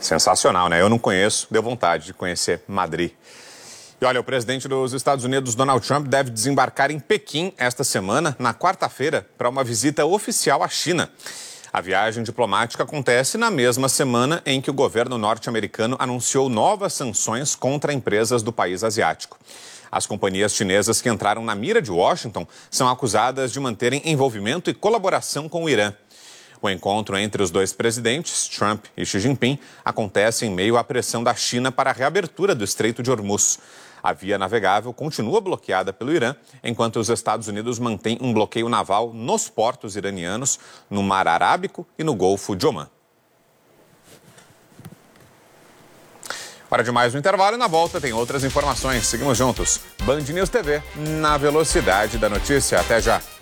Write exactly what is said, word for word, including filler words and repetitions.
Sensacional, né? Eu não conheço, deu vontade de conhecer Madrid. E olha, o presidente dos Estados Unidos, Donald Trump, deve desembarcar em Pequim esta semana, na quarta-feira, para uma visita oficial à China. A viagem diplomática acontece na mesma semana em que o governo norte-americano anunciou novas sanções contra empresas do país asiático. As companhias chinesas que entraram na mira de Washington são acusadas de manterem envolvimento e colaboração com o Irã. O encontro entre os dois presidentes, Trump e Xi Jinping, acontece em meio à pressão da China para a reabertura do Estreito de Hormuz. A via navegável continua bloqueada pelo Irã, enquanto os Estados Unidos mantêm um bloqueio naval nos portos iranianos, no Mar Arábico e no Golfo de Omã. Hora de mais um intervalo e na volta tem outras informações. Seguimos juntos. Band News T V, na velocidade da notícia. Até já.